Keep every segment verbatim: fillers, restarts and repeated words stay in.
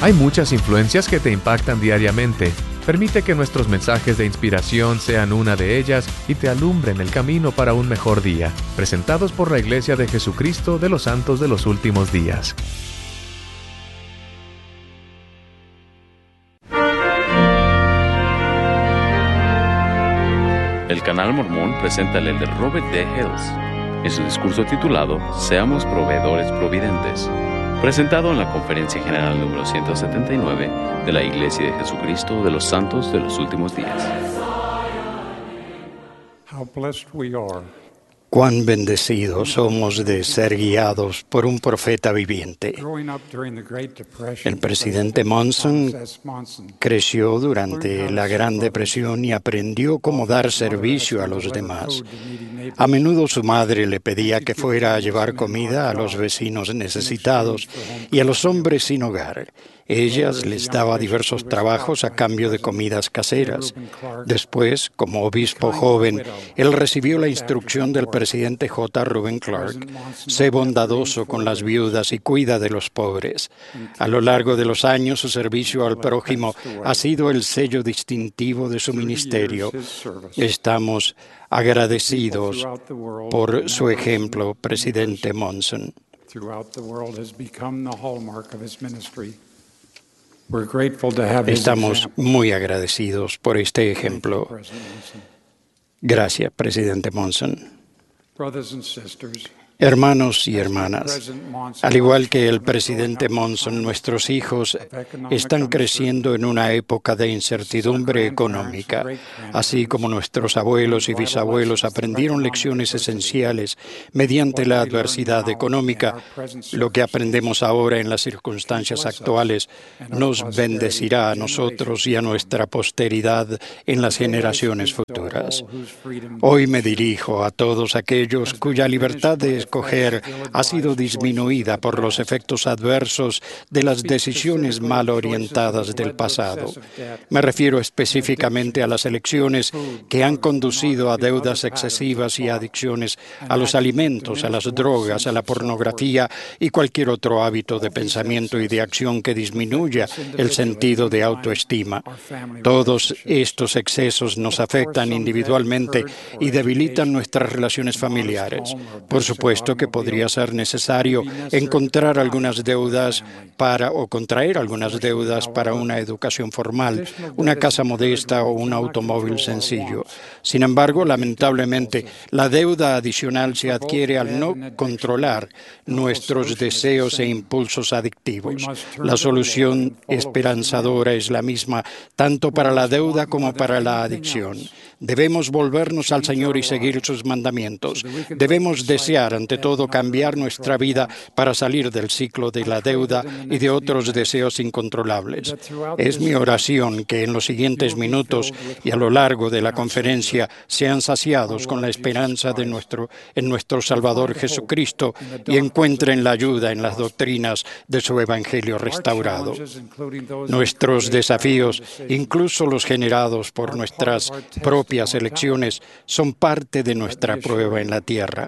Hay muchas influencias que te impactan diariamente. Permite que nuestros mensajes de inspiración sean una de ellas y te alumbren el camino para un mejor día. Presentados por la Iglesia de Jesucristo de los Santos de los Últimos Días. El Canal Mormón presenta el elder Robert D. Hales en su discurso titulado Seamos Proveedores Providentes, presentado en la Conferencia General número ciento setenta y nueve de la Iglesia de Jesucristo de los Santos de los Últimos Días. How blessed we are. Cuán bendecidos somos de ser guiados por un profeta viviente. El presidente Monson creció durante la Gran Depresión y aprendió cómo dar servicio a los demás. A menudo su madre le pedía que fuera a llevar comida a los vecinos necesitados y a los hombres sin hogar. Ella les daba diversos trabajos a cambio de comidas caseras. Después, como obispo joven, él recibió la instrucción del presidente J. Reuben Clark: sé bondadoso con las viudas y cuida de los pobres. A lo largo de los años, su servicio al prójimo ha sido el sello distintivo de su ministerio. Estamos agradecidos por su ejemplo, presidente Monson. Estamos muy agradecidos por este ejemplo. Gracias, presidente Monson. Hermanos y hermanas, al igual que el presidente Monson, nuestros hijos están creciendo en una época de incertidumbre económica. Así como nuestros abuelos y bisabuelos aprendieron lecciones esenciales mediante la adversidad económica, lo que aprendemos ahora en las circunstancias actuales nos bendecirá a nosotros y a nuestra posteridad en las generaciones futuras. Hoy me dirijo a todos aquellos cuya libertad de escoger ha sido disminuida por los efectos adversos de las decisiones mal orientadas del pasado. Me refiero específicamente a las elecciones que han conducido a deudas excesivas y adicciones a los alimentos, a las drogas, a la pornografía y cualquier otro hábito de pensamiento y de acción que disminuya el sentido de autoestima. Todos estos excesos nos afectan individualmente y debilitan nuestras relaciones familiares. Por supuesto que podría ser necesario encontrar algunas deudas para o contraer algunas deudas para una educación formal, una casa modesta o un automóvil sencillo. Sin embargo, lamentablemente, la deuda adicional se adquiere al no controlar nuestros deseos e impulsos adictivos. La solución esperanzadora es la misma tanto para la deuda como para la adicción. Debemos volvernos al Señor y seguir sus mandamientos. Debemos desear, ante todo, cambiar nuestra vida para salir del ciclo de la deuda y de otros deseos incontrolables. Es mi oración que en los siguientes minutos y a lo largo de la conferencia sean saciados con la esperanza de nuestro, en nuestro Salvador Jesucristo y encuentren la ayuda en las doctrinas de su Evangelio restaurado. Nuestros desafíos, incluso los generados por nuestras propias elecciones, son parte de nuestra prueba en la tierra.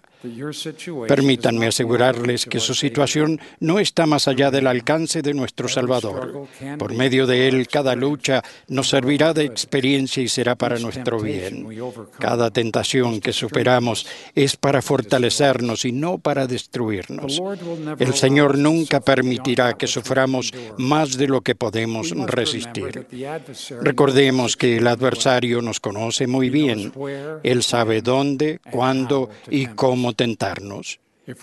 Permítanme asegurarles que su situación no está más allá del alcance de nuestro Salvador. Por medio de él, cada lucha nos servirá de experiencia y será para nuestro bien. Cada tentación que superamos es para fortalecernos y no para destruirnos. El Señor nunca permitirá que suframos más de lo que podemos resistir. Recordemos que el adversario nos conoce muy bien. Él sabe dónde, cuándo y cómo tentarnos.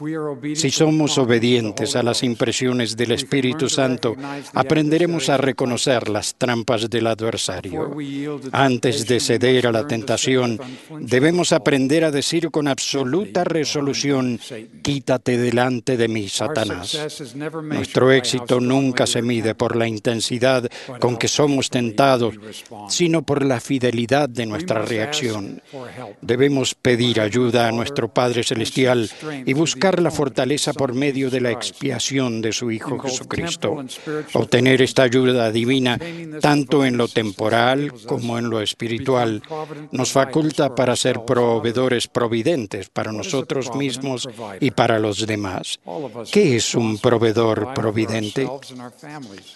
Si somos obedientes a las impresiones del Espíritu Santo, aprenderemos a reconocer las trampas del adversario. Antes de ceder a la tentación, debemos aprender a decir con absoluta resolución: quítate delante de mí, Satanás. Nuestro éxito nunca se mide por la intensidad con que somos tentados, sino por la fidelidad de nuestra reacción. Debemos pedir ayuda a nuestro Padre Celestial y buscar buscar la fortaleza por medio de la expiación de su Hijo Jesucristo. Obtener esta ayuda divina, tanto en lo temporal como en lo espiritual, nos faculta para ser proveedores providentes para nosotros mismos y para los demás. ¿Qué es un proveedor providente?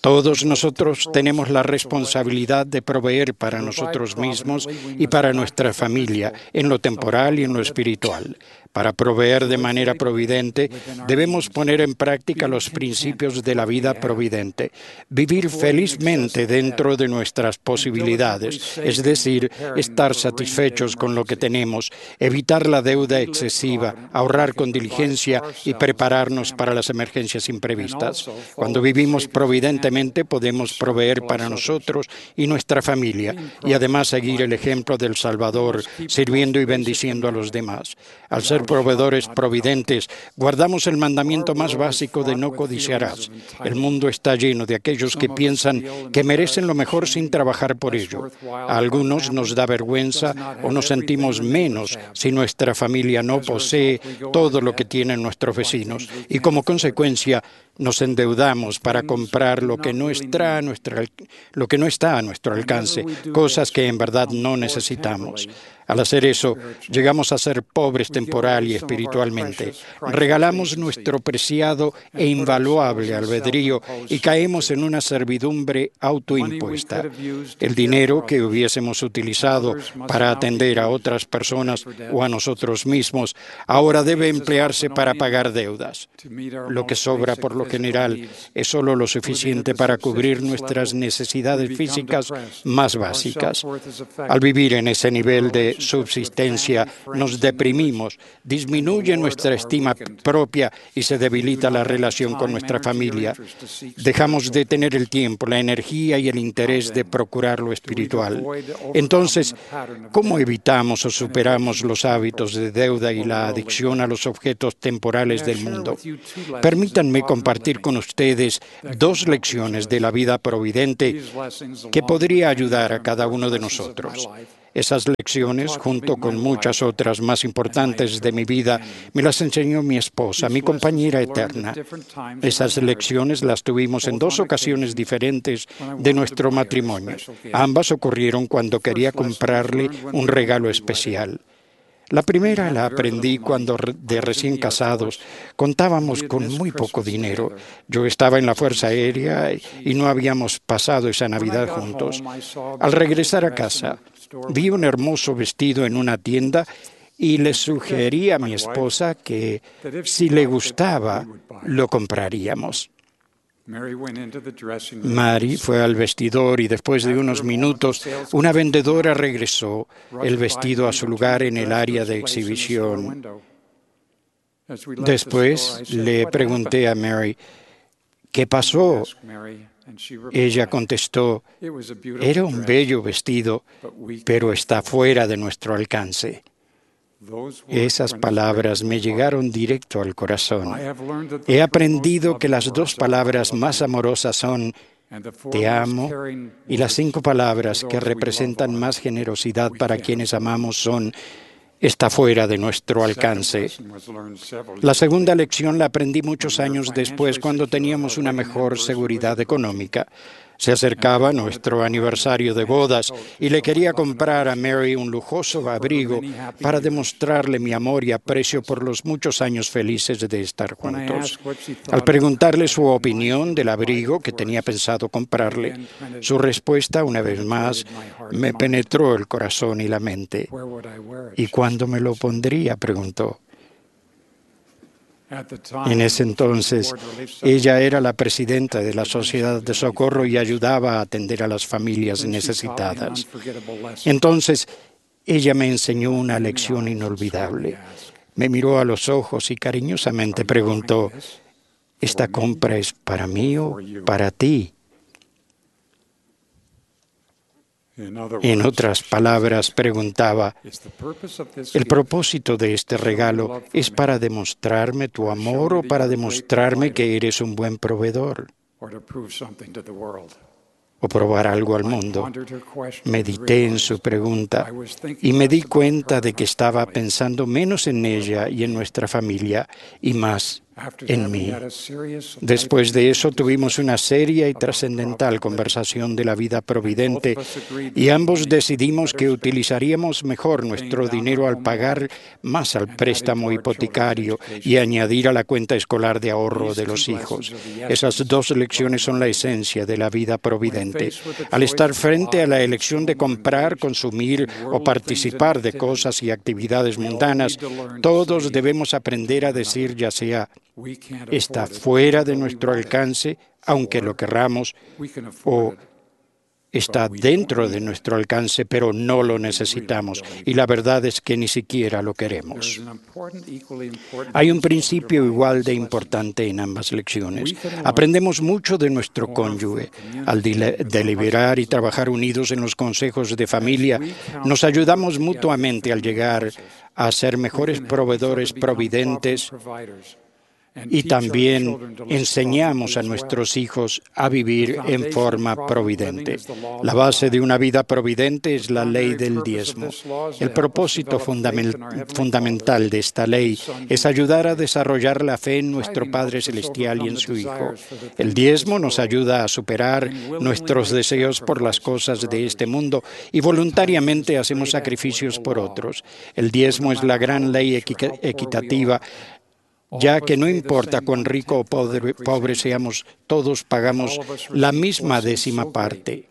Todos nosotros tenemos la responsabilidad de proveer para nosotros mismos y para nuestra familia, en lo temporal y en lo espiritual. Para proveer de manera providente, debemos poner en práctica los principios de la vida providente, vivir felizmente dentro de nuestras posibilidades, es decir, estar satisfechos con lo que tenemos, evitar la deuda excesiva, ahorrar con diligencia y prepararnos para las emergencias imprevistas. Cuando vivimos providentemente, podemos proveer para nosotros y nuestra familia, y además seguir el ejemplo del Salvador, sirviendo y bendiciendo a los demás. Al ser proveedores providentes, guardamos el mandamiento más básico de no codiciarás. El mundo está lleno de aquellos que piensan que merecen lo mejor sin trabajar por ello. A algunos nos da vergüenza o nos sentimos menos si nuestra familia no posee todo lo que tienen nuestros vecinos y como consecuencia nos endeudamos para comprar lo que no está a nuestro, lo que no está a nuestro alcance, cosas que en verdad no necesitamos. Al hacer eso, llegamos a ser pobres temporal y espiritualmente. Regalamos nuestro preciado e invaluable albedrío y caemos en una servidumbre autoimpuesta. El dinero que hubiésemos utilizado para atender a otras personas o a nosotros mismos, ahora debe emplearse para pagar deudas. Lo que sobra por lo general es solo lo suficiente para cubrir nuestras necesidades físicas más básicas. Al vivir en ese nivel de subsistencia, nos deprimimos, disminuye nuestra estima propia y se debilita la relación con nuestra familia. Dejamos de tener el tiempo, la energía y el interés de procurar lo espiritual. Entonces, ¿cómo evitamos o superamos los hábitos de deuda y la adicción a los objetos temporales del mundo? Permítanme compartir con ustedes dos lecciones de la vida providente que podría ayudar a cada uno de nosotros. Esas lecciones, junto con muchas otras más importantes de mi vida, me las enseñó mi esposa, mi compañera eterna. Esas lecciones las tuvimos en dos ocasiones diferentes de nuestro matrimonio. Ambas ocurrieron cuando quería comprarle un regalo especial. La primera la aprendí cuando de recién casados contábamos con muy poco dinero. Yo estaba en la Fuerza Aérea y no habíamos pasado esa Navidad juntos. Al regresar a casa, vi un hermoso vestido en una tienda y le sugerí a mi esposa que si le gustaba, lo compraríamos. Mary fue al vestidor y después de unos minutos una vendedora regresó el vestido a su lugar en el área de exhibición. Después le pregunté a Mary, ¿qué pasó? Ella contestó, era un bello vestido, pero está fuera de nuestro alcance. Esas palabras me llegaron directo al corazón. He aprendido que las dos palabras más amorosas son te amo y las cinco palabras que representan más generosidad para quienes amamos son está fuera de nuestro alcance. La segunda lección la aprendí muchos años después cuando teníamos una mejor seguridad económica. Se acercaba nuestro aniversario de bodas y le quería comprar a Mary un lujoso abrigo para demostrarle mi amor y aprecio por los muchos años felices de estar juntos. Al preguntarle su opinión del abrigo que tenía pensado comprarle, su respuesta, una vez más, me penetró el corazón y la mente. ¿Y cuándo me lo pondría?, preguntó. En ese entonces, ella era la presidenta de la Sociedad de Socorro y ayudaba a atender a las familias necesitadas. Entonces, ella me enseñó una lección inolvidable. Me miró a los ojos y cariñosamente preguntó, ¿esta compra es para mí o para ti? En otras palabras, preguntaba, ¿el propósito de este regalo es para demostrarme tu amor o para demostrarme que eres un buen proveedor? ¿O probar algo al mundo? Medité en su pregunta y me di cuenta de que estaba pensando menos en ella y en nuestra familia y más en mí. Después de eso tuvimos una seria y trascendental conversación de la vida providente y ambos decidimos que utilizaríamos mejor nuestro dinero al pagar más al préstamo hipotecario y añadir a la cuenta escolar de ahorro de los hijos. Esas dos lecciones son la esencia de la vida providente. Al estar frente a la elección de comprar, consumir o participar de cosas y actividades mundanas, todos debemos aprender a decir ya sea está fuera de nuestro alcance, aunque lo querramos, o está dentro de nuestro alcance, pero no lo necesitamos. Y la verdad es que ni siquiera lo queremos. Hay un principio igual de importante en ambas lecciones. Aprendemos mucho de nuestro cónyuge. Al deliberar y trabajar unidos en los consejos de familia, nos ayudamos mutuamente al llegar a ser mejores proveedores providentes. Y también enseñamos a nuestros hijos a vivir en forma providente. La base de una vida providente es la ley del diezmo. El propósito fundamental de esta ley es ayudar a desarrollar la fe en nuestro Padre Celestial y en su Hijo. El diezmo nos ayuda a superar nuestros deseos por las cosas de este mundo y voluntariamente hacemos sacrificios por otros. El diezmo es la gran ley equitativa, ya que no importa cuán rico o pobre, pobre seamos, todos pagamos la misma décima parte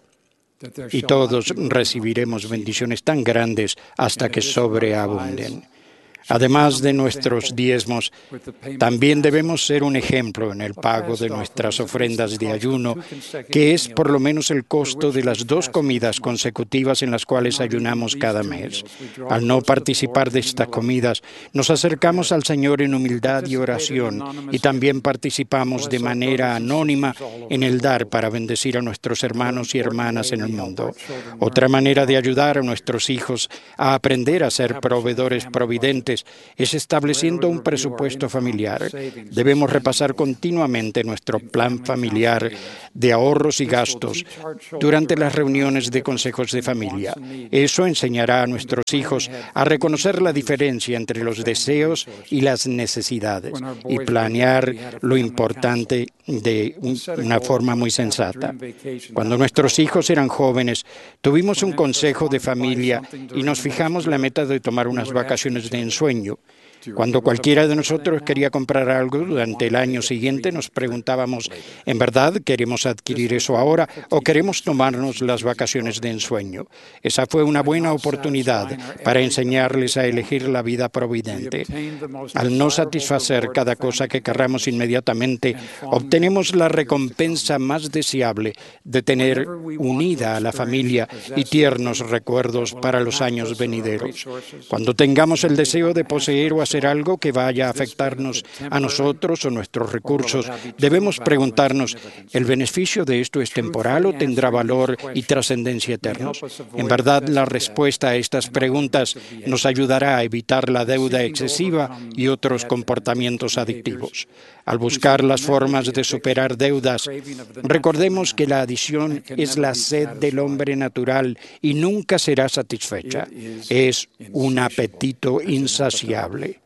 y todos recibiremos bendiciones tan grandes hasta que sobreabunden. Además de nuestros diezmos, también debemos ser un ejemplo en el pago de nuestras ofrendas de ayuno, que es por lo menos el costo de las dos comidas consecutivas en las cuales ayunamos cada mes. Al no participar de estas comidas, nos acercamos al Señor en humildad y oración y también participamos de manera anónima en el dar para bendecir a nuestros hermanos y hermanas en el mundo. Otra manera de ayudar a nuestros hijos a aprender a ser proveedores providentes es estableciendo un presupuesto familiar. Debemos repasar continuamente nuestro plan familiar de ahorros y gastos durante las reuniones de consejos de familia. Eso enseñará a nuestros hijos a reconocer la diferencia entre los deseos y las necesidades y planear lo importante de una forma muy sensata. Cuando nuestros hijos eran jóvenes, tuvimos un consejo de familia y nos fijamos la meta de tomar unas vacaciones de ensueño. Cuando cualquiera de nosotros quería comprar algo durante el año siguiente, nos preguntábamos, ¿en verdad queremos adquirir eso ahora o queremos tomarnos las vacaciones de ensueño? Esa fue una buena oportunidad para enseñarles a elegir la vida providente. Al no satisfacer cada cosa que querramos inmediatamente, obtenemos la recompensa más deseable de tener unida a la familia y tiernos recuerdos para los años venideros. Cuando tengamos el deseo de poseer o hacer algo que vaya a afectarnos a nosotros o nuestros recursos, debemos preguntarnos, ¿el beneficio de esto es temporal o tendrá valor y trascendencia eternos? En verdad, la respuesta a estas preguntas nos ayudará a evitar la deuda excesiva y otros comportamientos adictivos. Al buscar las formas de superar deudas, recordemos que la adición es la sed del hombre natural y nunca será satisfecha. Es un apetito insaciable.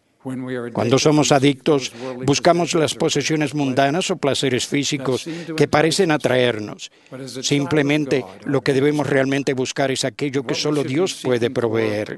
Cuando somos adictos, buscamos las posesiones mundanas o placeres físicos que parecen atraernos. Simplemente, lo que debemos realmente buscar es aquello que solo Dios puede proveer: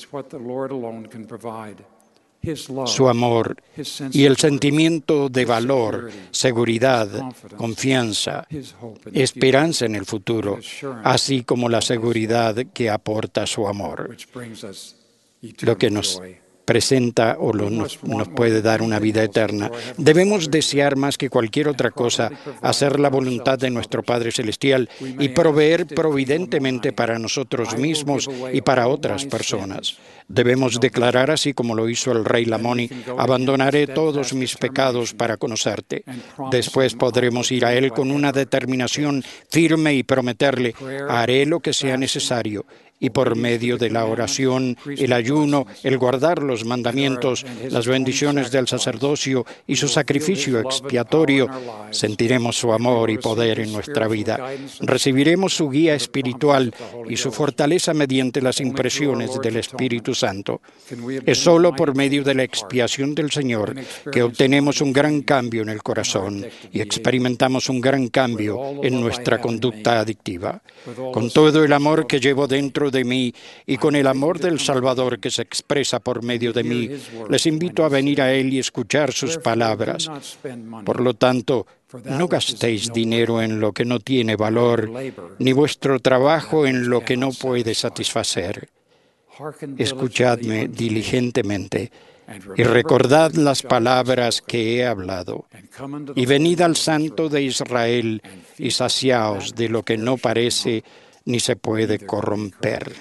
su amor y el sentimiento de valor, seguridad, confianza, esperanza en el futuro, así como la seguridad que aporta su amor, lo que nos presenta o lo, nos, nos puede dar una vida eterna. Debemos desear más que cualquier otra cosa hacer la voluntad de nuestro Padre Celestial y proveer providentemente para nosotros mismos y para otras personas. Debemos declarar, así como lo hizo el rey Lamoni, abandonaré todos mis pecados para conocerte. Después podremos ir a Él con una determinación firme y prometerle, haré lo que sea necesario. y por medio de la oración, el ayuno, el guardar los mandamientos, las bendiciones del sacerdocio y su sacrificio expiatorio, sentiremos su amor y poder en nuestra vida. Recibiremos su guía espiritual y su fortaleza mediante las impresiones del Espíritu Santo. Es solo por medio de la expiación del Señor que obtenemos un gran cambio en el corazón y experimentamos un gran cambio en nuestra conducta adictiva. Con todo el amor que llevo dentro de mí y con el amor del Salvador que se expresa por medio de mí, les invito a venir a Él y escuchar sus palabras. Por lo tanto, no gastéis dinero en lo que no tiene valor, ni vuestro trabajo en lo que no puede satisfacer. Escuchadme diligentemente y recordad las palabras que he hablado. Y venid al Santo de Israel y saciaos de lo que no parece ni se puede corromper.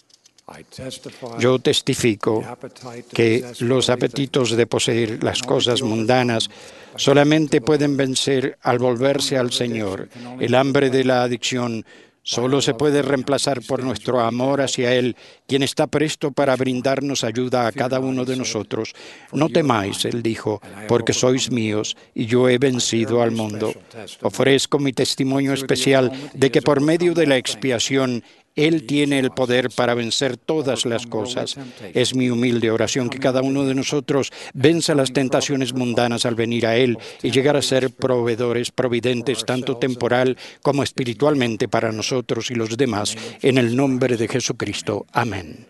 Yo testifico que los apetitos de poseer las cosas mundanas solamente pueden vencer al volverse al Señor. El hambre de la adicción solo se puede reemplazar por nuestro amor hacia Él, quien está presto para brindarnos ayuda a cada uno de nosotros. No temáis, Él dijo, porque sois míos y yo he vencido al mundo. Ofrezco mi testimonio especial de que por medio de la expiación Él tiene el poder para vencer todas las cosas. Es mi humilde oración que cada uno de nosotros venza las tentaciones mundanas al venir a Él y llegar a ser proveedores providentes tanto temporal como espiritualmente para nosotros y los demás. En el nombre de Jesucristo. Amén.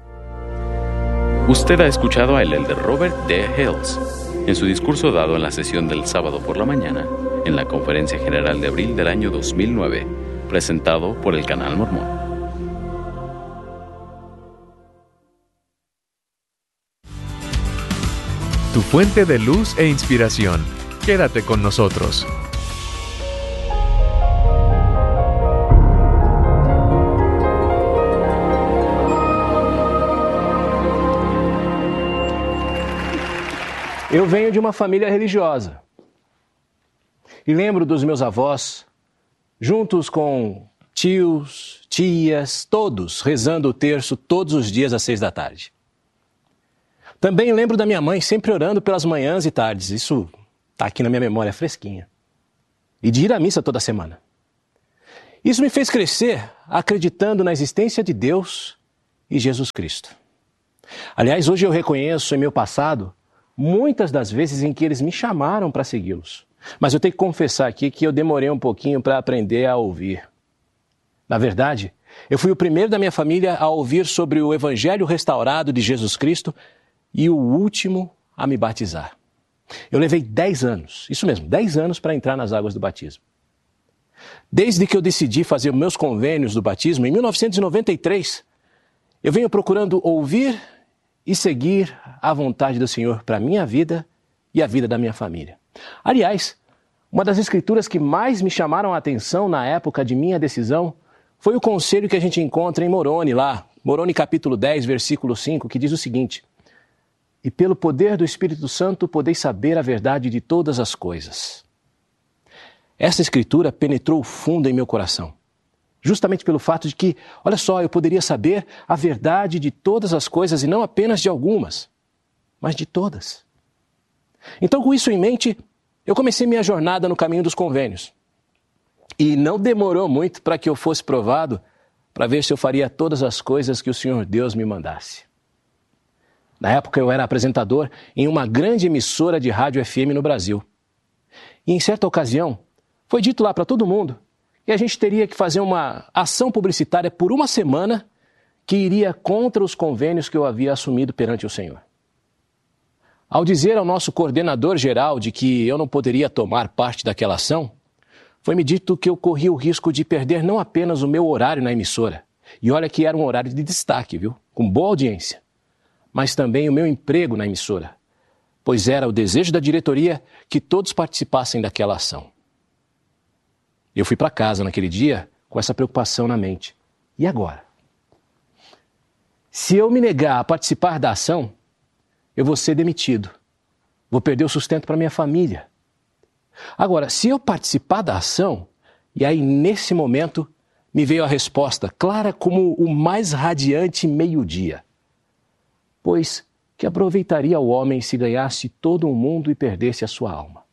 Usted ha escuchado a el elder Robert D. Hales en su discurso dado en la sesión del sábado por la mañana en la Conferencia General de abril del año dos mil nueve, presentado por el Canal Mormón. Tu fuente de luz e inspiración. Quédate con nosotros. Eu venho de uma família religiosa. E lembro dos meus avós, juntos com tios, tias, todos rezando o terço todos os dias às seis da tarde. Também lembro da minha mãe sempre orando pelas manhãs e tardes. Isso está aqui na minha memória fresquinha. E de ir à missa toda semana. Isso me fez crescer acreditando na existência de Deus e Jesus Cristo. Aliás, hoje eu reconheço em meu passado muitas das vezes em que eles me chamaram para segui-los. Mas eu tenho que confessar aqui que eu demorei um pouquinho para aprender a ouvir. Na verdade, eu fui o primeiro da minha família a ouvir sobre o Evangelho restaurado de Jesus Cristo e o último a me batizar. Eu levei dez anos, isso mesmo, dez anos para entrar nas águas do batismo. Desde que eu decidi fazer meus convênios do batismo, em mil novecentos e noventa e três, eu venho procurando ouvir e seguir a vontade do Senhor para a minha vida e a vida da minha família. Aliás, uma das escrituras que mais me chamaram a atenção na época de minha decisão foi o conselho que a gente encontra em Moroni lá, Moroni capítulo dez, versículo cinco, que diz o seguinte: e pelo poder do Espírito Santo podeis saber a verdade de todas as coisas. Essa escritura penetrou fundo em meu coração, justamente pelo fato de que, olha só, eu poderia saber a verdade de todas as coisas e não apenas de algumas, mas de todas. Então, com isso em mente, eu comecei minha jornada no caminho dos convênios. E não demorou muito para que eu fosse provado para ver se eu faria todas as coisas que o Senhor Deus me mandasse. Na época eu era apresentador em uma grande emissora de rádio F M no Brasil. E em certa ocasião, foi dito lá para todo mundo que a gente teria que fazer uma ação publicitária por uma semana que iria contra os convênios que eu havia assumido perante o Senhor. Ao dizer ao nosso coordenador geral de que eu não poderia tomar parte daquela ação, foi-me dito que eu corria o risco de perder não apenas o meu horário na emissora, e olha que era um horário de destaque, viu? Com boa audiência, mas também o meu emprego na emissora, pois era o desejo da diretoria que todos participassem daquela ação. Eu fui para casa naquele dia com essa preocupação na mente. E agora? Se eu me negar a participar da ação, eu vou ser demitido. Vou perder o sustento para minha família. Agora, se eu participar da ação, e aí nesse momento me veio a resposta, clara como o mais radiante meio-dia. Pois que aproveitaria o homem se ganhasse todo o mundo e perdesse a sua alma?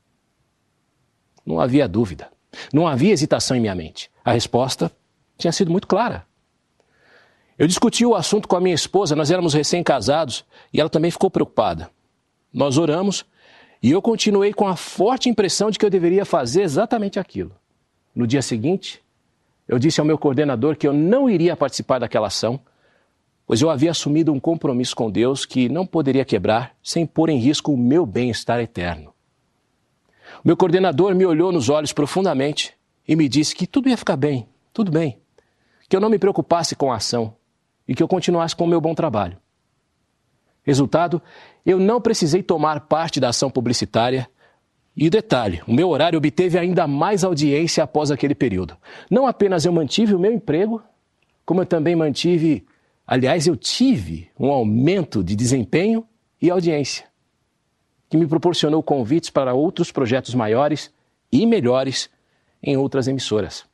Não havia dúvida, não havia hesitação em minha mente. A resposta tinha sido muito clara. Eu discuti o assunto com a minha esposa, nós éramos recém-casados e ela também ficou preocupada. Nós oramos e eu continuei com a forte impressão de que eu deveria fazer exatamente aquilo. No dia seguinte, eu disse ao meu coordenador que eu não iria participar daquela ação, pois eu havia assumido um compromisso com Deus que não poderia quebrar sem pôr em risco o meu bem-estar eterno. O meu coordenador me olhou nos olhos profundamente e me disse que tudo ia ficar bem, tudo bem, que eu não me preocupasse com a ação e que eu continuasse com o meu bom trabalho. Resultado, eu não precisei tomar parte da ação publicitária e, detalhe, o meu horário obteve ainda mais audiência após aquele período. Não apenas eu mantive o meu emprego, como eu também mantive, aliás, eu tive um aumento de desempenho e audiência, que me proporcionou convites para outros projetos maiores e melhores em outras emissoras.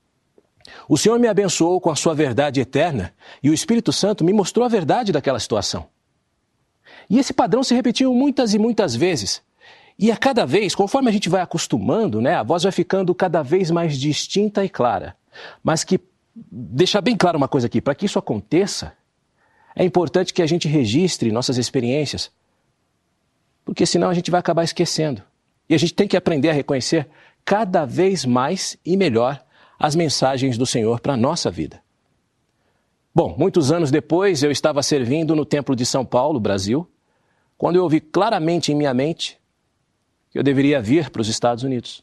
O Senhor me abençoou com a sua verdade eterna e o Espírito Santo me mostrou a verdade daquela situação. E esse padrão se repetiu muitas e muitas vezes. E a cada vez, conforme a gente vai acostumando, né, a voz vai ficando cada vez mais distinta e clara. Mas que, deixar bem claro uma coisa aqui, para que isso aconteça, é importante que a gente registre nossas experiências, porque senão a gente vai acabar esquecendo. E a gente tem que aprender a reconhecer cada vez mais e melhor as mensagens do Senhor para a nossa vida. Bom, muitos anos depois eu estava servindo no Templo de São Paulo, Brasil, quando eu ouvi claramente em minha mente que eu deveria vir para os Estados Unidos.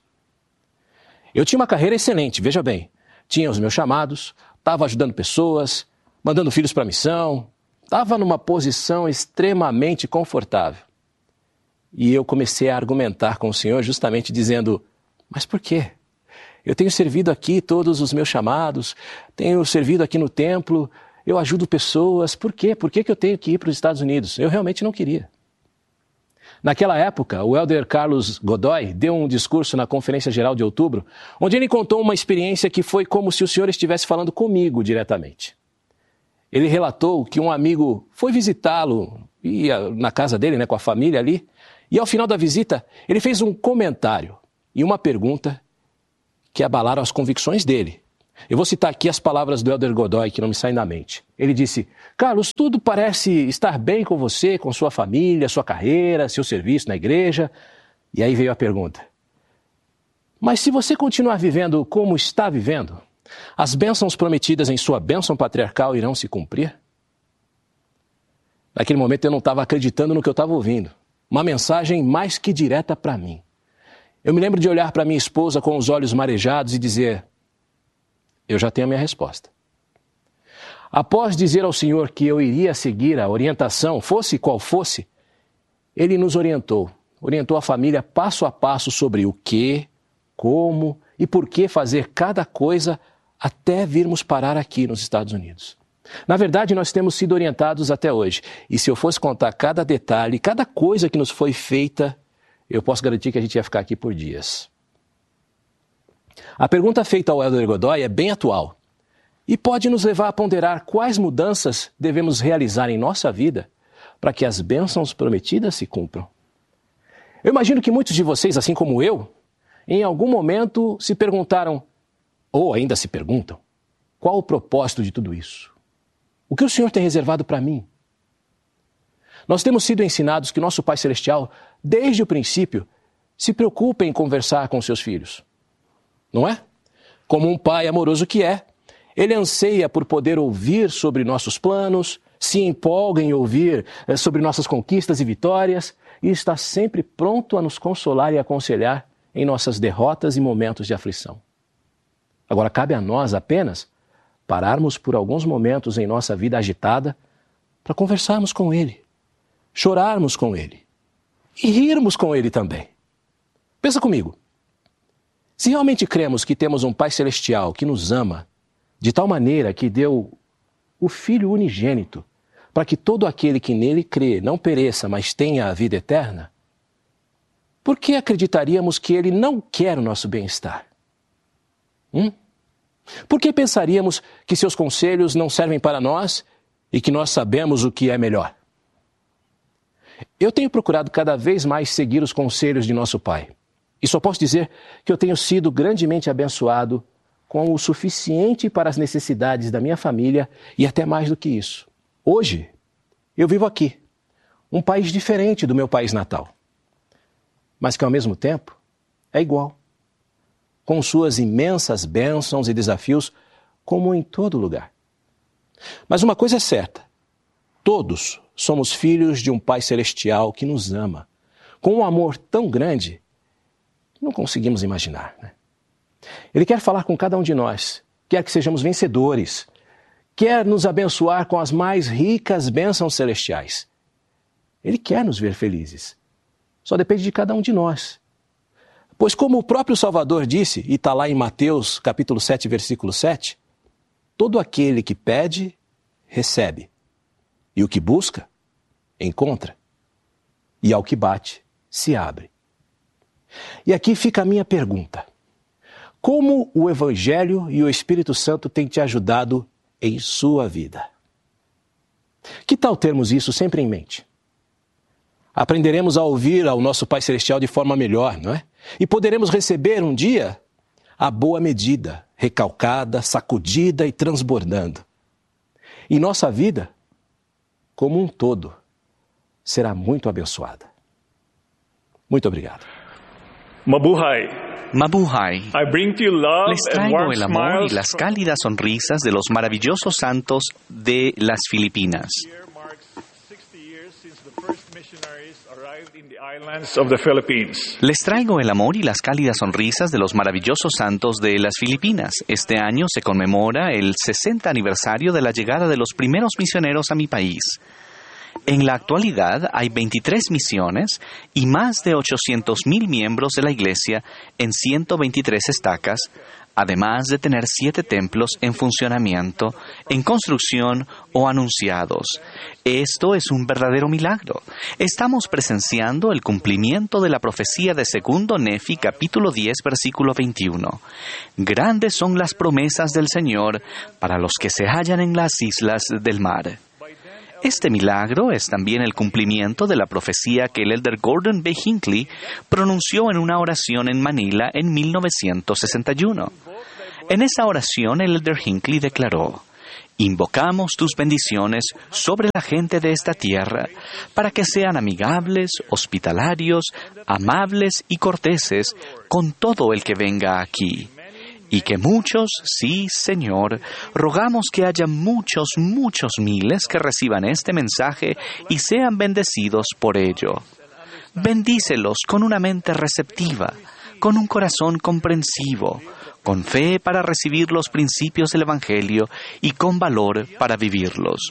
Eu tinha uma carreira excelente, veja bem. Tinha os meus chamados, estava ajudando pessoas, mandando filhos para a missão, estava numa posição extremamente confortável. E eu comecei a argumentar com o Senhor justamente dizendo, mas por quê? Eu tenho servido aqui todos os meus chamados, tenho servido aqui no templo, eu ajudo pessoas, por quê? Por que que eu tenho que ir para os Estados Unidos? Eu realmente não queria. Naquela época, o elder Carlos Godoy deu um discurso na Conferência Geral de Outubro, onde ele contou uma experiência que foi como se o Senhor estivesse falando comigo diretamente. Ele relatou que um amigo foi visitá-lo, ia na casa dele, né, com a família ali, e ao final da visita, ele fez um comentário e uma pergunta que abalaram as convicções dele. Eu vou citar aqui as palavras do elder Godoy, que não me saem da mente. Ele disse, Carlos, tudo parece estar bem com você, com sua família, sua carreira, seu serviço na igreja. E aí veio a pergunta. Mas se você continuar vivendo como está vivendo, as bênçãos prometidas em sua bênção patriarcal irão se cumprir? Naquele momento eu não estava acreditando no que eu estava ouvindo. Uma mensagem mais que direta para mim. Eu me lembro de olhar para minha esposa com os olhos marejados e dizer, eu já tenho a minha resposta. Após dizer ao Senhor que eu iria seguir a orientação, fosse qual fosse, Ele nos orientou, orientou a família passo a passo sobre o que, como e por que fazer cada coisa até virmos parar aqui nos Estados Unidos. Na verdade, nós temos sido orientados até hoje. E se eu fosse contar cada detalhe, cada coisa que nos foi feita, eu posso garantir que a gente ia ficar aqui por dias. A pergunta feita ao elder Godoy é bem atual e pode nos levar a ponderar quais mudanças devemos realizar em nossa vida para que as bênçãos prometidas se cumpram. Eu imagino que muitos de vocês, assim como eu, em algum momento se perguntaram, ou ainda se perguntam, qual o propósito de tudo isso? O que o Senhor tem reservado para mim? Nós temos sido ensinados que nosso Pai Celestial, desde o princípio, se preocupa em conversar com seus filhos. Não é? Como um pai amoroso que é, ele anseia por poder ouvir sobre nossos planos, se empolga em ouvir sobre nossas conquistas e vitórias e está sempre pronto a nos consolar e aconselhar em nossas derrotas e momentos de aflição. Agora, cabe a nós apenas pararmos por alguns momentos em nossa vida agitada para conversarmos com Ele, chorarmos com Ele e rirmos com Ele também. Pensa comigo. Se realmente cremos que temos um Pai Celestial que nos ama de tal maneira que deu o Filho unigênito para que todo aquele que nele crê não pereça, mas tenha a vida eterna, por que acreditaríamos que Ele não quer o nosso bem-estar? Hum? Por que pensaríamos que seus conselhos não servem para nós e que nós sabemos o que é melhor? Eu tenho procurado cada vez mais seguir os conselhos de nosso Pai. E só posso dizer que eu tenho sido grandemente abençoado com o suficiente para as necessidades da minha família e até mais do que isso. Hoje, eu vivo aqui, um país diferente do meu país natal, mas que ao mesmo tempo é igual, com suas imensas bênçãos e desafios, como em todo lugar. Mas uma coisa é certa, todos somos filhos de um Pai Celestial que nos ama, com um amor tão grande que não conseguimos imaginar, né? Ele quer falar com cada um de nós, quer que sejamos vencedores, quer nos abençoar com as mais ricas bênçãos celestiais. Ele quer nos ver felizes. Só depende de cada um de nós. Pois como o próprio Salvador disse, e está lá em Mateus capítulo sete, versículo sete, todo aquele que pede, recebe. E o que busca, encontra. E ao que bate, se abre. E aqui fica a minha pergunta. Como o Evangelho e o Espírito Santo têm te ajudado em sua vida? Que tal termos isso sempre em mente? Aprenderemos a ouvir ao nosso Pai Celestial de forma melhor, não é? E poderemos receber um dia a boa medida, recalcada, sacudida e transbordando. E nossa vida, como um todo, será muito abençoada. Muito obrigado. Mabuhay. Mabuhay. Les traigo el amor y las cálidas sonrisas de los maravillosos santos de las Filipinas. Les traigo el amor y las cálidas sonrisas de los maravillosos santos de las Filipinas. Este año se conmemora el sesenta aniversario de la llegada de los primeros misioneros a mi país. En la actualidad hay veintitrés misiones y más de ochocientos mil miembros de la Iglesia en ciento veintitrés estacas, además de tener siete templos en funcionamiento, en construcción o anunciados. Esto es un verdadero milagro. Estamos presenciando el cumplimiento de la profecía de Segundo Nefi, capítulo diez, versículo veintiuno. Grandes son las promesas del Señor para los que se hallan en las islas del mar. Este milagro es también el cumplimiento de la profecía que el elder Gordon B. Hinckley pronunció en una oración en Manila en mil novecientos sesenta y uno. En esa oración el elder Hinckley declaró: «Invocamos tus bendiciones sobre la gente de esta tierra para que sean amigables, hospitalarios, amables y corteses con todo el que venga aquí. Y que muchos, sí, Señor, rogamos que haya muchos, muchos miles que reciban este mensaje y sean bendecidos por ello. Bendícelos con una mente receptiva, con un corazón comprensivo, con fe para recibir los principios del Evangelio y con valor para vivirlos».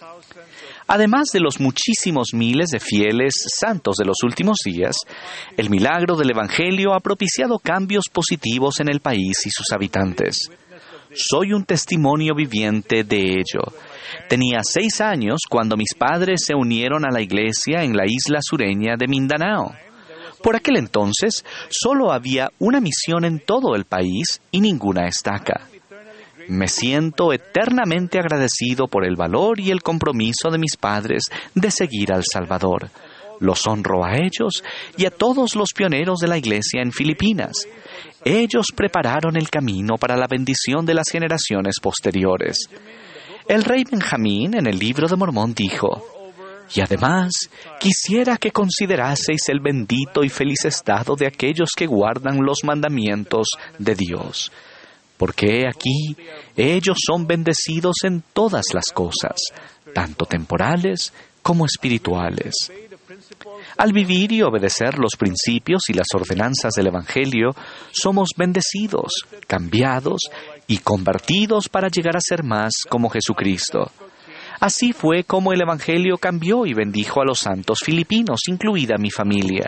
Además de los muchísimos miles de fieles santos de los últimos días, el milagro del Evangelio ha propiciado cambios positivos en el país y sus habitantes. Soy un testimonio viviente de ello. Tenía seis años cuando mis padres se unieron a la iglesia en la isla sureña de Mindanao. Por aquel entonces, solo había una misión en todo el país y ninguna estaca. Me siento eternamente agradecido por el valor y el compromiso de mis padres de seguir al Salvador. Los honro a ellos y a todos los pioneros de la iglesia en Filipinas. Ellos prepararon el camino para la bendición de las generaciones posteriores. El rey Benjamín en el Libro de Mormón dijo: «Y además, quisiera que consideraseis el bendito y feliz estado de aquellos que guardan los mandamientos de Dios. Porque aquí ellos son bendecidos en todas las cosas, tanto temporales como espirituales». Al vivir y obedecer los principios y las ordenanzas del Evangelio, somos bendecidos, cambiados y convertidos para llegar a ser más como Jesucristo. Así fue como el Evangelio cambió y bendijo a los santos filipinos, incluida mi familia.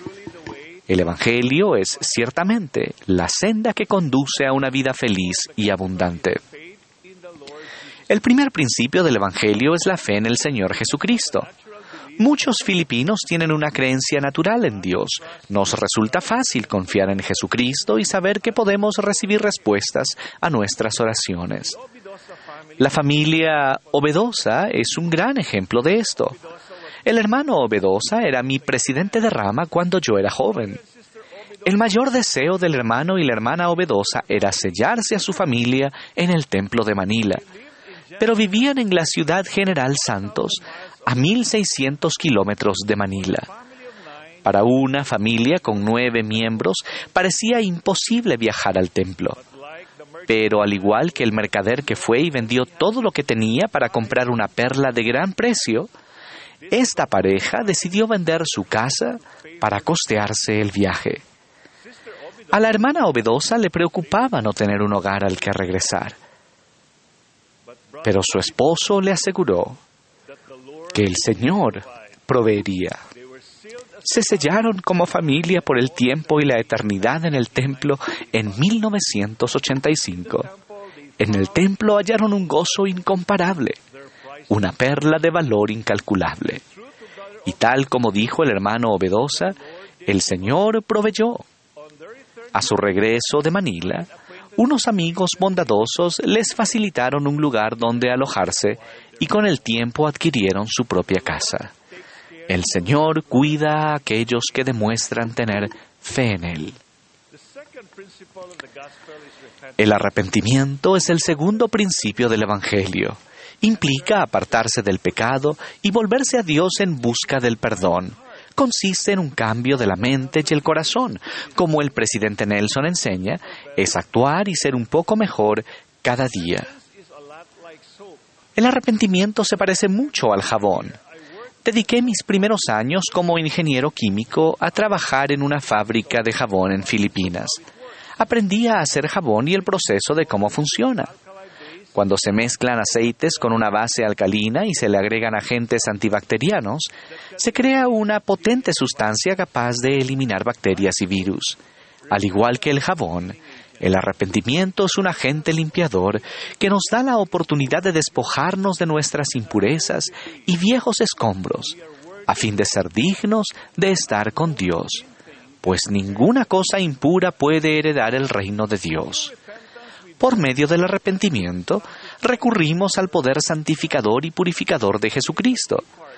El Evangelio es ciertamente la senda que conduce a una vida feliz y abundante. El primer principio del Evangelio es la fe en el Señor Jesucristo. Muchos filipinos tienen una creencia natural en Dios. Nos resulta fácil confiar en Jesucristo y saber que podemos recibir respuestas a nuestras oraciones. La familia Obedosa es un gran ejemplo de esto. El hermano Obedosa era mi presidente de rama cuando yo era joven. El mayor deseo del hermano y la hermana Obedosa era sellarse a su familia en el templo de Manila. Pero vivían en la ciudad General Santos, a mil seiscientos kilómetros de Manila. Para una familia con nueve miembros, parecía imposible viajar al templo. Pero al igual que el mercader que fue y vendió todo lo que tenía para comprar una perla de gran precio, esta pareja decidió vender su casa para costearse el viaje. A la hermana Obedosa le preocupaba no tener un hogar al que regresar. Pero su esposo le aseguró que el Señor proveería. Se sellaron como familia por el tiempo y la eternidad en el templo en mil novecientos ochenta y cinco. En el templo hallaron un gozo incomparable, una perla de valor incalculable. Y tal como dijo el hermano Obedosa, el Señor proveyó. A su regreso de Manila, unos amigos bondadosos les facilitaron un lugar donde alojarse y con el tiempo adquirieron su propia casa. El Señor cuida a aquellos que demuestran tener fe en Él. El arrepentimiento es el segundo principio del Evangelio. Implica apartarse del pecado y volverse a Dios en busca del perdón. Consiste en un cambio de la mente y el corazón. Como el presidente Nelson enseña, es actuar y ser un poco mejor cada día. El arrepentimiento se parece mucho al jabón. Dediqué mis primeros años como ingeniero químico a trabajar en una fábrica de jabón en Filipinas. Aprendí a hacer jabón y el proceso de cómo funciona. Cuando se mezclan aceites con una base alcalina y se le agregan agentes antibacterianos, se crea una potente sustancia capaz de eliminar bacterias y virus. Al igual que el jabón, el arrepentimiento es un agente limpiador que nos da la oportunidad de despojarnos de nuestras impurezas y viejos escombros, a fin de ser dignos de estar con Dios, pues ninguna cosa impura puede heredar el reino de Dios. Por medio del arrepentimiento, recurrimos al poder santificador y purificador de Jesucristo,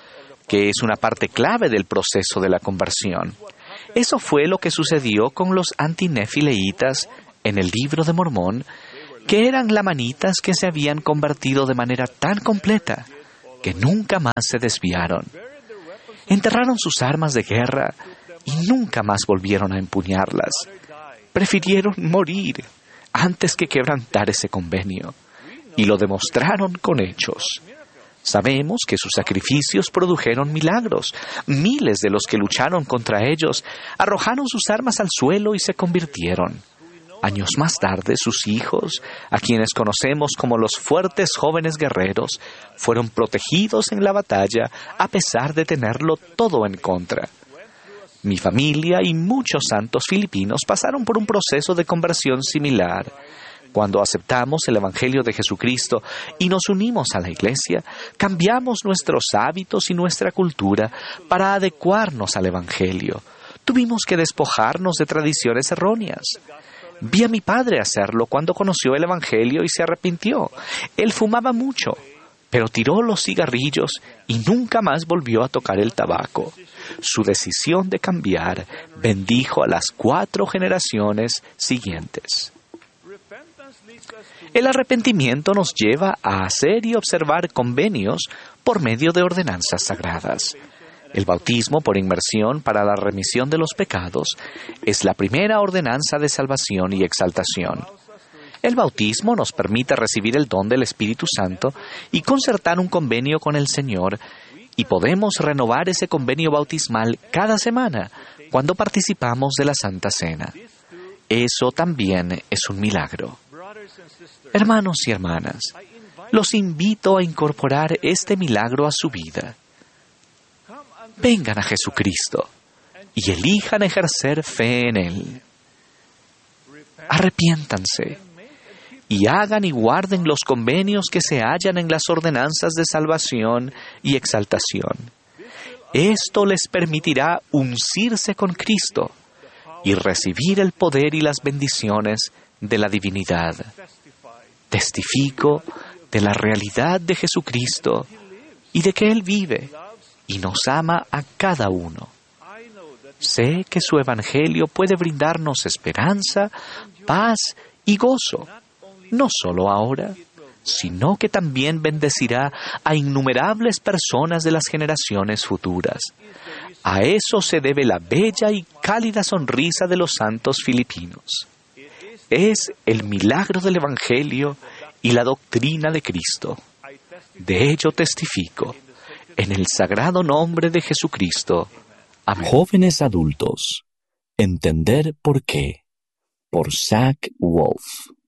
que es una parte clave del proceso de la conversión. Eso fue lo que sucedió con los antinefileitas en el Libro de Mormón, que eran lamanitas que se habían convertido de manera tan completa que nunca más se desviaron. Enterraron sus armas de guerra y nunca más volvieron a empuñarlas. Prefirieron morir antes que quebrantar ese convenio, y lo demostraron con hechos. Sabemos que sus sacrificios produjeron milagros. Miles de los que lucharon contra ellos arrojaron sus armas al suelo y se convirtieron. Años más tarde, sus hijos, a quienes conocemos como los fuertes jóvenes guerreros, fueron protegidos en la batalla a pesar de tenerlo todo en contra. Mi familia y muchos santos filipinos pasaron por un proceso de conversión similar. Cuando aceptamos el Evangelio de Jesucristo y nos unimos a la Iglesia, cambiamos nuestros hábitos y nuestra cultura para adecuarnos al Evangelio. Tuvimos que despojarnos de tradiciones erróneas. Vi a mi padre hacerlo cuando conoció el Evangelio y se arrepintió. Él fumaba mucho, pero tiró los cigarrillos y nunca más volvió a tocar el tabaco. Su decisión de cambiar bendijo a las cuatro generaciones siguientes. El arrepentimiento nos lleva a hacer y observar convenios por medio de ordenanzas sagradas. El bautismo por inmersión para la remisión de los pecados es la primera ordenanza de salvación y exaltación. El bautismo nos permite recibir el don del Espíritu Santo y concertar un convenio con el Señor, y podemos renovar ese convenio bautismal cada semana cuando participamos de la Santa Cena. Eso también es un milagro. Hermanos y hermanas, los invito a incorporar este milagro a su vida. Vengan a Jesucristo y elijan ejercer fe en Él. Arrepiéntanse y hagan y guarden los convenios que se hallan en las ordenanzas de salvación y exaltación. Esto les permitirá uncirse con Cristo y recibir el poder y las bendiciones de la divinidad. Testifico de la realidad de Jesucristo y de que Él vive y nos ama a cada uno. Sé que su Evangelio puede brindarnos esperanza, paz y gozo, no solo ahora, sino que también bendecirá a innumerables personas de las generaciones futuras. A eso se debe la bella y cálida sonrisa de los santos filipinos. Es el milagro del Evangelio y la doctrina de Cristo. De ello testifico, en el sagrado nombre de Jesucristo. Amén. Jóvenes adultos, entender por qué, por Zach Wolf.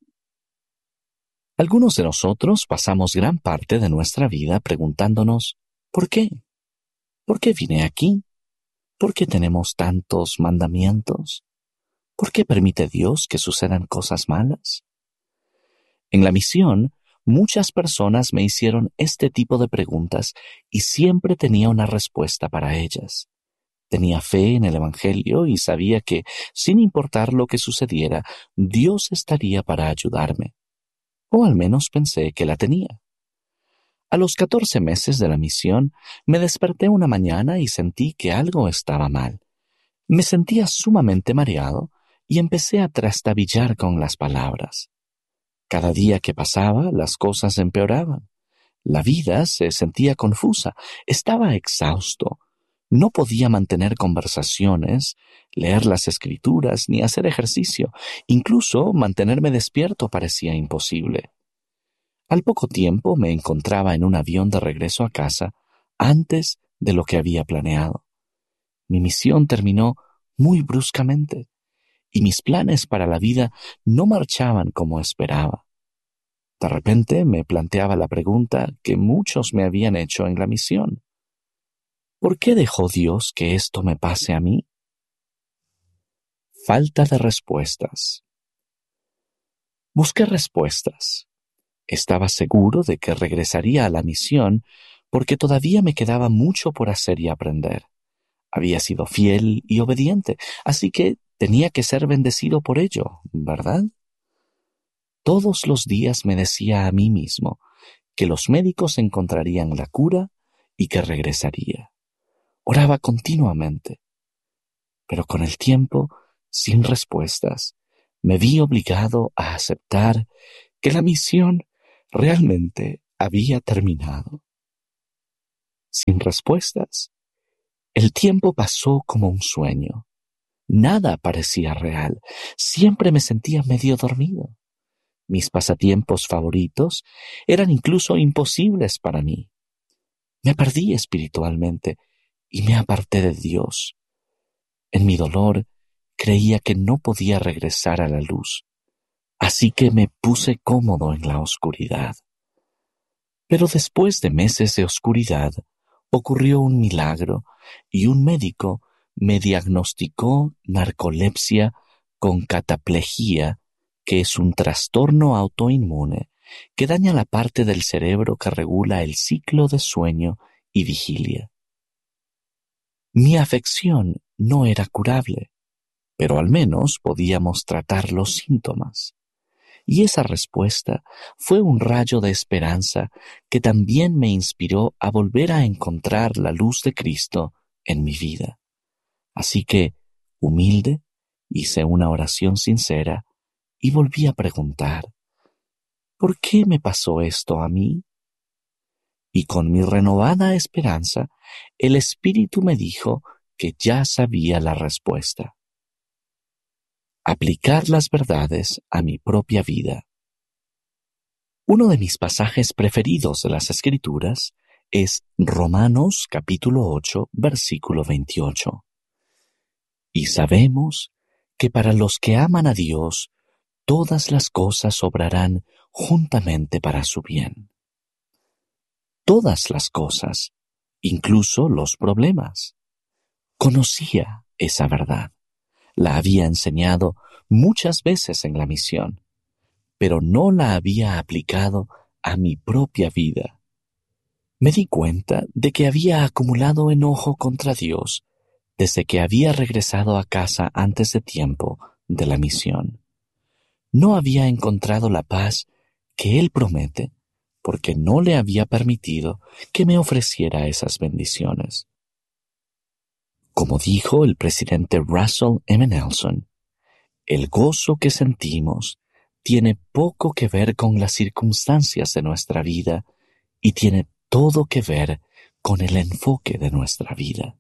Algunos de nosotros pasamos gran parte de nuestra vida preguntándonos, ¿por qué? ¿Por qué vine aquí? ¿Por qué tenemos tantos mandamientos? ¿Por qué permite Dios que sucedan cosas malas? En la misión, muchas personas me hicieron este tipo de preguntas y siempre tenía una respuesta para ellas. Tenía fe en el Evangelio y sabía que, sin importar lo que sucediera, Dios estaría para ayudarme. O al menos pensé que la tenía. A los catorce meses de la misión, me desperté una mañana y sentí que algo estaba mal. Me sentía sumamente mareado y empecé a trastabillar con las palabras. Cada día que pasaba, las cosas empeoraban. La vida se sentía confusa, estaba exhausto. No podía mantener conversaciones, leer las escrituras ni hacer ejercicio. Incluso mantenerme despierto parecía imposible. Al poco tiempo me encontraba en un avión de regreso a casa antes de lo que había planeado. Mi misión terminó muy bruscamente y mis planes para la vida no marchaban como esperaba. De repente me planteaba la pregunta que muchos me habían hecho en la misión. ¿Por qué dejó Dios que esto me pase a mí? Falta de respuestas. Busqué respuestas. Estaba seguro de que regresaría a la misión porque todavía me quedaba mucho por hacer y aprender. Había sido fiel y obediente, así que tenía que ser bendecido por ello, ¿verdad? Todos los días me decía a mí mismo que los médicos encontrarían la cura y que regresaría. Oraba continuamente, pero con el tiempo, sin respuestas, me vi obligado a aceptar que la misión realmente había terminado. Sin respuestas, el tiempo pasó como un sueño. Nada parecía real. Siempre me sentía medio dormido. Mis pasatiempos favoritos eran incluso imposibles para mí. Me perdí espiritualmente y me aparté de Dios. En mi dolor, creía que no podía regresar a la luz, así que me puse cómodo en la oscuridad. Pero después de meses de oscuridad, ocurrió un milagro y un médico me diagnosticó narcolepsia con cataplejía, que es un trastorno autoinmune que daña la parte del cerebro que regula el ciclo de sueño y vigilia. Mi afección no era curable, pero al menos podíamos tratar los síntomas. Y esa respuesta fue un rayo de esperanza que también me inspiró a volver a encontrar la luz de Cristo en mi vida. Así que, humilde, hice una oración sincera y volví a preguntar, ¿por qué me pasó esto a mí? Y con mi renovada esperanza, el Espíritu me dijo que ya sabía la respuesta. Aplicar las verdades a mi propia vida. Uno de mis pasajes preferidos de las Escrituras es Romanos capítulo ocho, versículo veintiocho. Y sabemos que para los que aman a Dios, todas las cosas obrarán juntamente para su bien. Todas las cosas, incluso los problemas. Conocía esa verdad. La había enseñado muchas veces en la misión, pero no la había aplicado a mi propia vida. Me di cuenta de que había acumulado enojo contra Dios desde que había regresado a casa antes de tiempo de la misión. No había encontrado la paz que Él promete porque no le había permitido que me ofreciera esas bendiciones. Como dijo el presidente Russell M. Nelson, el gozo que sentimos tiene poco que ver con las circunstancias de nuestra vida y tiene todo que ver con el enfoque de nuestra vida.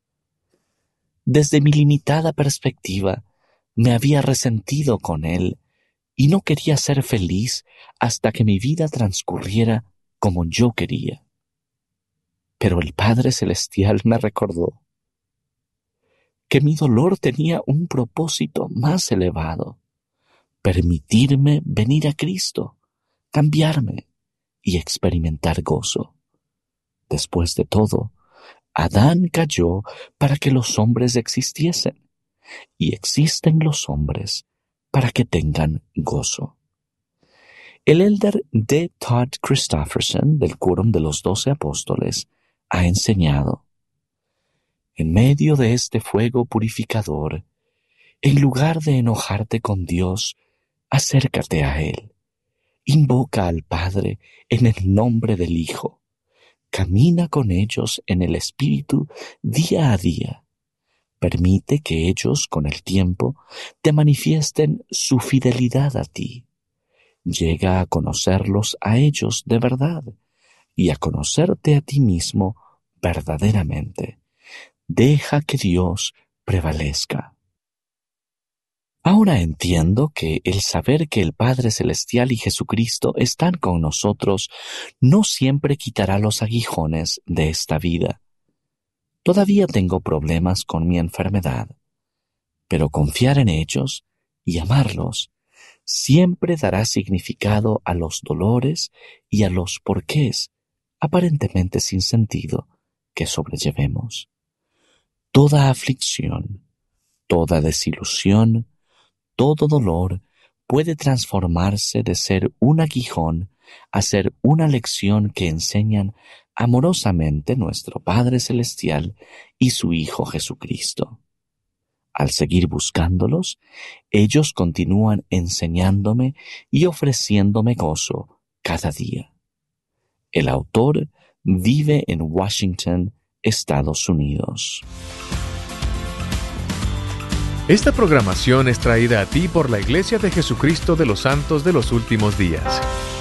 Desde mi limitada perspectiva, me había resentido con Él y no quería ser feliz hasta que mi vida transcurriera como yo quería. Pero el Padre Celestial me recordó que mi dolor tenía un propósito más elevado: permitirme venir a Cristo, cambiarme y experimentar gozo. Después de todo, Adán cayó para que los hombres existiesen, y existen los hombres para que tengan gozo. El elder D. Todd Christofferson, del Quórum de los Doce Apóstoles, ha enseñado: en medio de este fuego purificador, en lugar de enojarte con Dios, acércate a Él. Invoca al Padre en el nombre del Hijo. Camina con ellos en el Espíritu día a día. Permite que ellos, con el tiempo, te manifiesten su fidelidad a ti. Llega a conocerlos a ellos de verdad y a conocerte a ti mismo verdaderamente. Deja que Dios prevalezca. Ahora entiendo que el saber que el Padre Celestial y Jesucristo están con nosotros no siempre quitará los aguijones de esta vida. Todavía tengo problemas con mi enfermedad, pero confiar en ellos y amarlos siempre dará significado a los dolores y a los porqués, aparentemente sin sentido, que sobrellevemos. Toda aflicción, toda desilusión, todo dolor puede transformarse de ser un aguijón a ser una lección que enseñan amorosamente nuestro Padre Celestial y su Hijo Jesucristo. Al seguir buscándolos, ellos continúan enseñándome y ofreciéndome gozo cada día. El autor vive en Washington, Estados Unidos. Esta programación es traída a ti por la Iglesia de Jesucristo de los Santos de los Últimos Días.